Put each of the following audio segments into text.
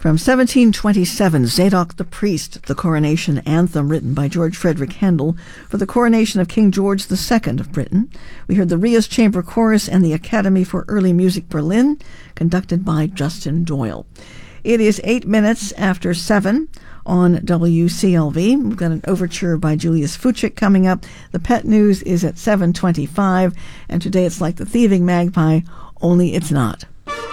From 1727, Zadok the Priest, the coronation anthem written by George Frederick Handel for the coronation of King George II of Britain. We heard the Rias Chamber Chorus and the Academy for Early Music Berlin, conducted by Justin Doyle. It is 8 minutes after 7 on WCLV. We've got an overture by Julius Fuchik coming up. The pet news is at 7:25, and today it's like the thieving magpie, only it's not.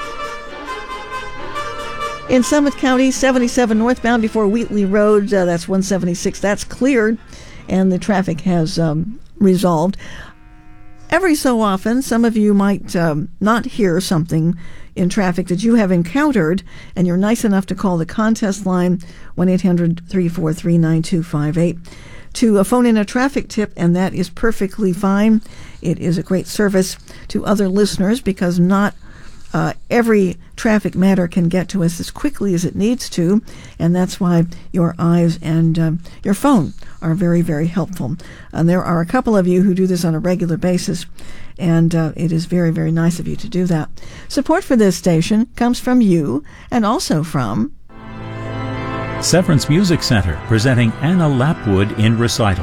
In Summit County, 77 northbound before Wheatley Road, that's 176, that's cleared, and the traffic has resolved. Every so often, some of you might not hear something in traffic that you have encountered, and you're nice enough to call the contest line, 1-800-343-9258, to phone in a traffic tip, and that is perfectly fine. It is a great service to other listeners because not every traffic matter can get to us as quickly as it needs to, and that's why your eyes and your phone are very, very helpful. And there are a couple of you who do this on a regular basis, and it is very, very nice of you to do that. Support for this station comes from you and also from Severance Music Center, presenting Anna Lapwood in recital.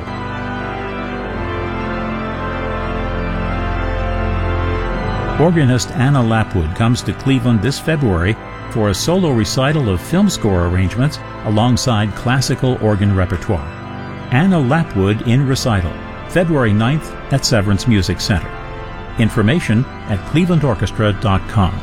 Organist Anna Lapwood comes to Cleveland this February for a solo recital of film score arrangements alongside classical organ repertoire. Anna Lapwood in recital, February 9th at Severance Music Center. Information at clevelandorchestra.com.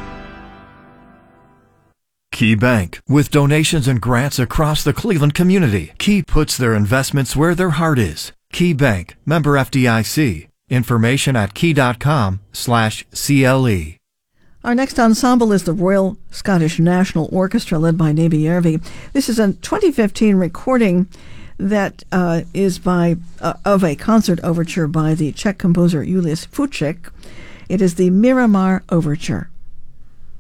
Key Bank. With donations and grants across the Cleveland community, Key puts their investments where their heart is. Key Bank, member FDIC. Information at key.com/CLE. Our next ensemble is the Royal Scottish National Orchestra, led by Neby Järvi. This is a 2015 recording that is of a concert overture by the Czech composer Julius Fuchik. It is the Miramar Overture.